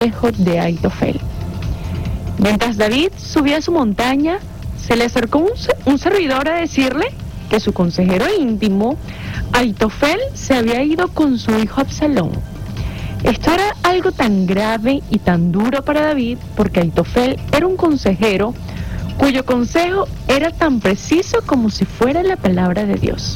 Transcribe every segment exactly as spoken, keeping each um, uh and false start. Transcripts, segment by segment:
consejo de Ahitofel. Mientras David subía a su montaña, se le acercó un, un servidor a decirle que su consejero íntimo, Ahitofel, se había ido con su hijo Absalón. Esto era algo tan grave y tan duro para David, porque Ahitofel era un consejero cuyo consejo era tan preciso como si fuera la palabra de Dios.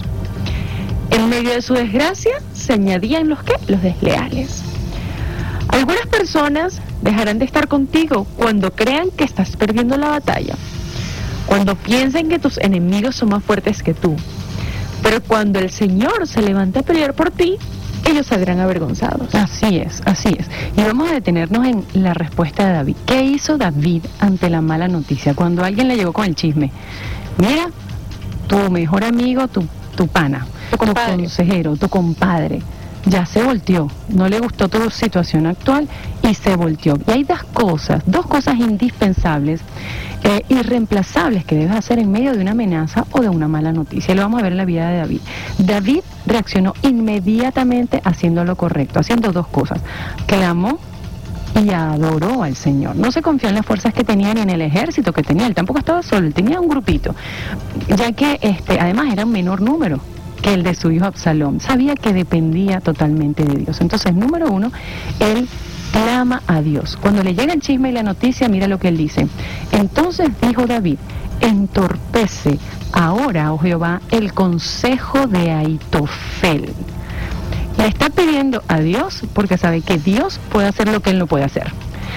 En medio de su desgracia, se añadían los que, los desleales. Algunas personas dejarán de estar contigo cuando crean que estás perdiendo la batalla, cuando piensen que tus enemigos son más fuertes que tú. Pero cuando el Señor se levante a pelear por ti, ellos saldrán avergonzados. Así es, así es. Y vamos a detenernos en la respuesta de David. ¿Qué hizo David ante la mala noticia? Cuando alguien le llegó con el chisme. Mira, tu mejor amigo, tu, tu pana, tu, tu consejero, tu compadre, ya se volteó, no le gustó tu situación actual y se volteó. Y hay dos cosas, dos cosas indispensables, eh, irreemplazables que debes hacer en medio de una amenaza o de una mala noticia. Y lo vamos a ver en la vida de David. David reaccionó inmediatamente haciendo lo correcto, haciendo dos cosas. Clamó y adoró al Señor. No se confió en las fuerzas que tenía ni en el ejército que tenía. Él tampoco estaba solo, él tenía un grupito, ya que este, además era un menor número que el de su hijo Absalón. Sabía que dependía totalmente de Dios. Entonces, número uno, él clama a Dios. Cuando le llega el chisme y la noticia, mira lo que él dice. Entonces dijo David, entorpece ahora, oh Jehová, el consejo de Ahitofel. Le está pidiendo a Dios porque sabe que Dios puede hacer lo que él no puede hacer.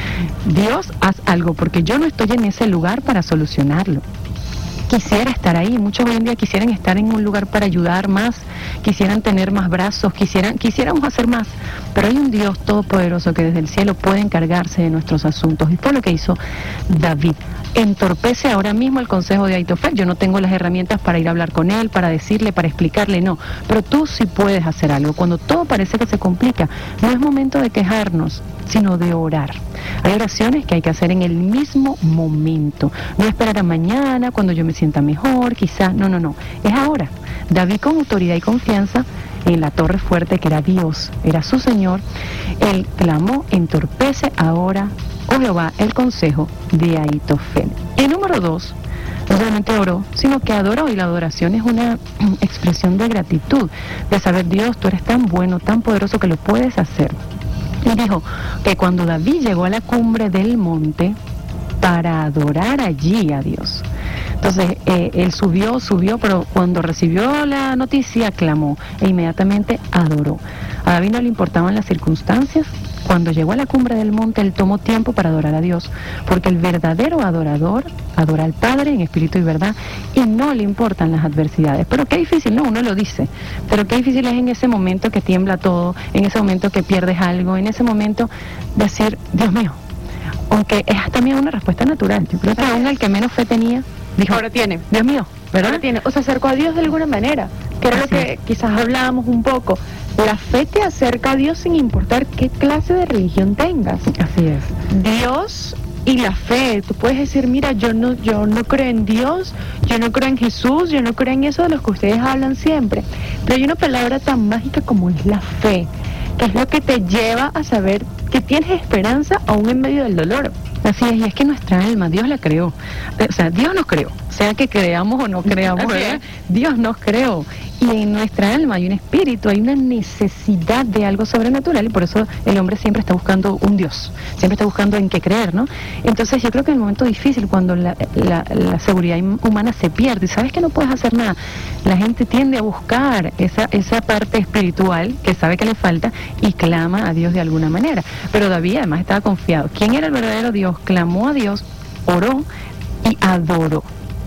Dios, haz algo, porque yo no estoy en ese lugar para solucionarlo. Quisiera estar ahí, muchos hoy en día quisieran estar en un lugar para ayudar más, quisieran tener más brazos, quisieran, quisiéramos hacer más, pero hay un Dios todopoderoso que desde el cielo puede encargarse de nuestros asuntos, y fue lo que hizo David. Entorpece ahora mismo el consejo de Ahitofel. Yo no tengo las herramientas para ir a hablar con él, para decirle, para explicarle, no, pero tú sí puedes hacer algo. Cuando todo parece que se complica, no es momento de quejarnos, sino de orar. Hay oraciones que hay que hacer en el mismo momento, no esperar a mañana cuando yo me sienta mejor, quizás, no, no, no, es ahora. David, con autoridad y confianza en la torre fuerte que era Dios, era su Señor, él clamó, entorpece ahora, oh Jehová, el consejo de Ahitofel. Y número dos, no solamente oró, sino que adoró, y la adoración es una expresión de gratitud, de saber, Dios, tú eres tan bueno, tan poderoso que lo puedes hacer. Y dijo que cuando David llegó a la cumbre del monte para adorar allí a Dios, entonces eh, él subió, subió, pero cuando recibió la noticia clamó e inmediatamente adoró. A David no le importaban las circunstancias. Cuando llegó a la cumbre del monte, él tomó tiempo para adorar a Dios, porque el verdadero adorador adora al Padre en espíritu y verdad, y no le importan las adversidades. Pero qué difícil, no, uno lo dice, pero qué difícil es en ese momento que tiembla todo, en ese momento que pierdes algo, en ese momento decir, Dios mío, aunque es también una respuesta natural. Yo creo que aún el que menos fe tenía, dijo, ahora tiene, Dios mío, ¿verdad? Ahora tiene, o se acercó a Dios de alguna manera, que era Así lo que es. quizás hablábamos un poco. La fe te acerca a Dios sin importar qué clase de religión tengas. Así es. Dios y la fe, tú puedes decir, mira, yo no, yo no creo en Dios, yo no creo en Jesús, yo no creo en eso de los que ustedes hablan siempre, pero hay una palabra tan mágica como es la fe, que es lo que te lleva a saber que tienes esperanza aún en medio del dolor. Así es, y es que nuestra alma, Dios la creó, o sea, Dios nos creó, sea que creamos o no creamos, ¿verdad? Dios nos creó, y en nuestra alma hay un espíritu, hay una necesidad de algo sobrenatural, y por eso el hombre siempre está buscando un Dios, siempre está buscando en qué creer, ¿no? Entonces yo creo que en el momento difícil, cuando la, la, la seguridad humana se pierde, y sabes que no puedes hacer nada, la gente tiende a buscar esa, esa parte espiritual que sabe que le falta y clama a Dios de alguna manera. Pero David además estaba confiado. ¿Quién era el verdadero Dios? Clamó a Dios, oró y adoró.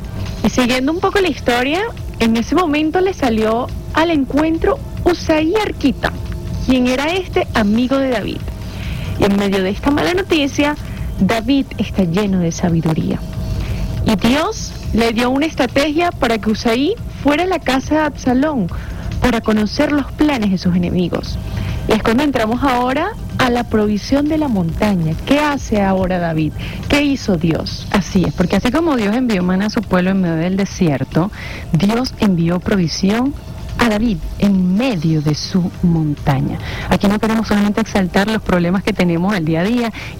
Y siguiendo un poco la historia, en ese momento le salió al encuentro Usaí Arquita, quien era este amigo de David. Y en medio de esta mala noticia, David está lleno de sabiduría. Y Dios le dio una estrategia para que Usaí fuera a la casa de Absalón para conocer los planes de sus enemigos. Y es cuando entramos ahora a la provisión de la montaña. ¿Qué hace ahora David? ¿Qué hizo Dios? Así es, porque así como Dios envió maná a su pueblo en medio del desierto, Dios envió provisión a David en medio de su montaña. Aquí no queremos solamente exaltar los problemas que tenemos el día a día